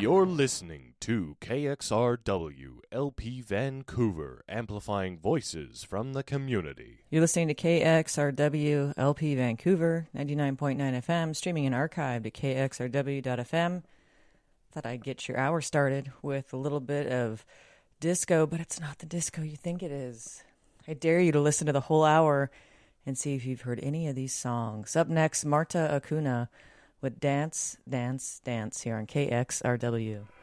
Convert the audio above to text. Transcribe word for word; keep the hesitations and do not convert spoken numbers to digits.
You're listening to K X R W L P Vancouver, amplifying voices from the community. You're listening to K X R W L P Vancouver, ninety-nine point nine F M, streaming and archived at K X R W dot F M. Thought I'd get your hour started with a little bit of disco, but it's not the disco you think it is. I dare you to listen to the whole hour and see if you've heard any of these songs. Up next, Marta Acuna with Dance, Dance, Dance here on K X R W.